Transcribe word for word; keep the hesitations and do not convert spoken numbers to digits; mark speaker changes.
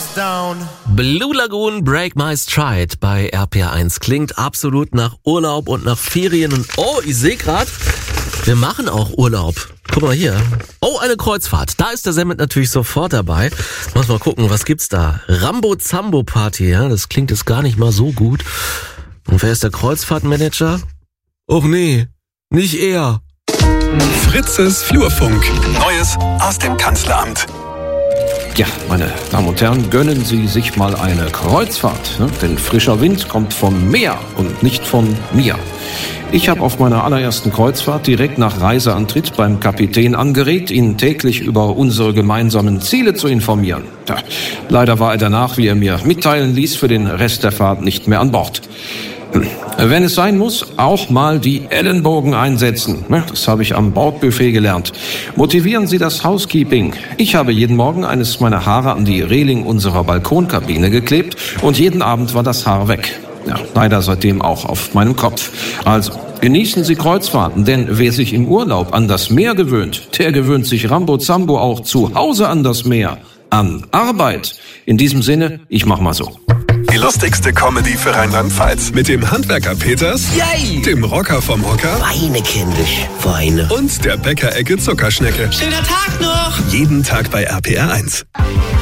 Speaker 1: Blue Lagoon, Break My Stride bei R P R eins. Klingt absolut nach Urlaub und nach Ferien. Und oh, ich sehe gerade, wir machen auch Urlaub. Guck mal hier. Oh, eine Kreuzfahrt. Da ist der Semmet natürlich sofort dabei. Muss mal gucken, was gibt's da? Rambo-Zambo-Party, ja, das klingt jetzt gar nicht mal so gut. Und wer ist der Kreuzfahrtmanager? Och nee, nicht er.
Speaker 2: Fritzes Flurfunk. Neues aus dem Kanzleramt.
Speaker 3: Ja, meine Damen und Herren, gönnen Sie sich mal eine Kreuzfahrt. Ne? Denn frischer Wind kommt vom Meer und nicht von mir. Ich habe auf meiner allerersten Kreuzfahrt direkt nach Reiseantritt beim Kapitän angeregt, ihn täglich über unsere gemeinsamen Ziele zu informieren. Ja, leider war er danach, wie er mir mitteilen ließ, für den Rest der Fahrt nicht mehr an Bord. Wenn es sein muss, auch mal die Ellenbogen einsetzen. Das habe ich am Bordbuffet gelernt. Motivieren Sie das Housekeeping. Ich habe jeden Morgen eines meiner Haare an die Reling unserer Balkonkabine geklebt und jeden Abend war das Haar weg. Ja, leider seitdem auch auf meinem Kopf. Also, genießen Sie Kreuzfahrten, denn wer sich im Urlaub an das Meer gewöhnt, der gewöhnt sich Rambo Zambo auch zu Hause an das Meer. An Arbeit. In diesem Sinne, ich mach mal so.
Speaker 2: Die lustigste Comedy für Rheinland-Pfalz. Mit dem Handwerker Peters,
Speaker 4: Yay!
Speaker 2: Dem Rocker vom Hocker
Speaker 4: Weine kindisch, Weine.
Speaker 2: und der Bäckerecke Zuckerschnecke.
Speaker 4: Schöner Tag noch!
Speaker 2: Jeden Tag bei R P R eins.